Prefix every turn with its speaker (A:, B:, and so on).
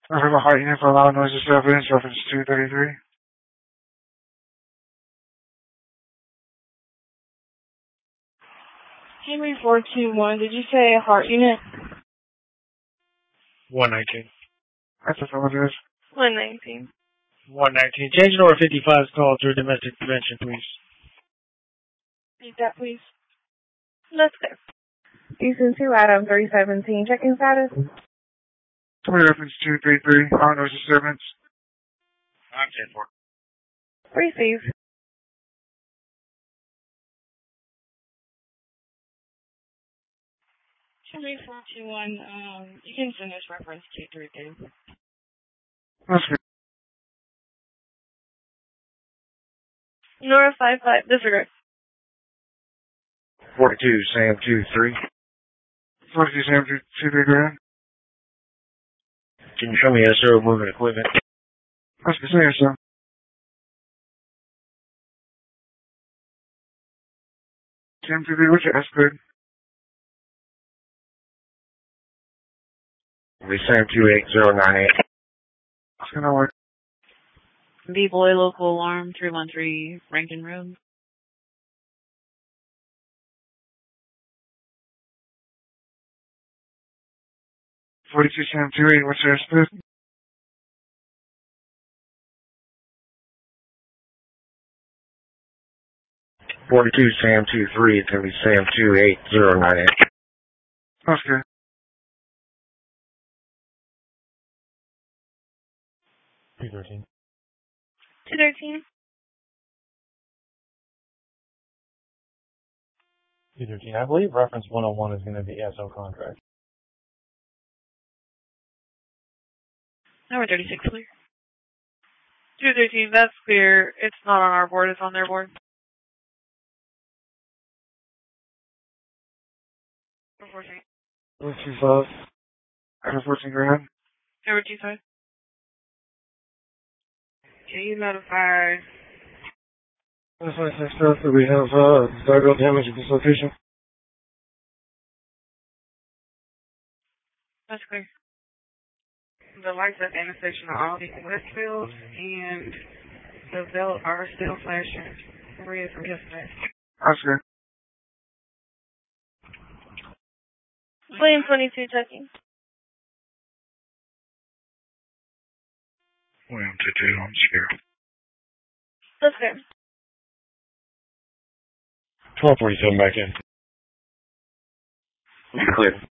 A: I have a heart unit for loud noise disturbance, reference 233.
B: Henry 421, did you say a heart unit?
C: 119.
A: That's affirmative.
B: 119.
C: 119. Change number 55 is called through domestic prevention, please.
B: Repeat that, please. Let's go. Houston 2, Adam 317, checking status.
A: Reference 233, loud noise disturbance.
C: I'm 10-4.
B: Receive. Henry 421, you can send us reference 233.
A: That's good.
B: Nora 55, disregard.
C: 42, Sam 23.
A: 42 Sam 233.
C: Can you show me SO moving equipment?
A: That's good, say so. Sam 23, what's your S code?
C: It'll be Sam 28098.
A: That's gonna work.
D: B-Boy Local Alarm 313, Rankin Road.
A: 42 Sam 28, what's your S code?
C: 42, Sam 23. It's going to be Sam 28098.
A: That's good.
C: P13.
B: 213.
C: P13. I believe reference 101 is going to be SO contract.
D: Number 36 clear.
B: 213, that's clear. It's not on our board, it's on their board. Number 14.
A: 125. After 14 grand.
B: Number 25. Can you notify?
A: That's nice and stuff that we have, viral damage at this location.
B: That's clear. The lights at the intersection are all in Westfield, and the belt are still flashing red from yesterday.
A: That's good.
B: William 22 checking.
C: William 22, I'm scared.
B: Let's go.
C: 1247 back in. Clear.